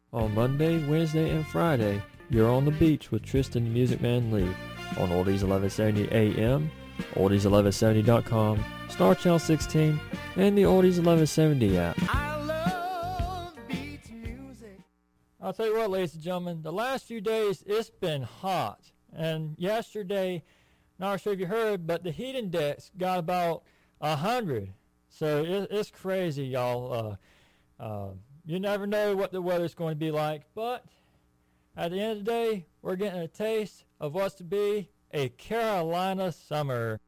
On Monday, Wednesday, and Friday, you're on the beach with Tristan the Music Man Lee on Oldies 1170 AM, Oldies1170.com, Star Channel 16, and the Oldies 1170 app. I love beach music. I'll tell you what, ladies and gentlemen, the last few days it's been hot. And yesterday, not sure if you heard, but the heat index got about 100. So it's crazy, y'all. You never know what the weather's going to be like, but at the end of the day, we're getting a taste of what's to be a Carolina summer.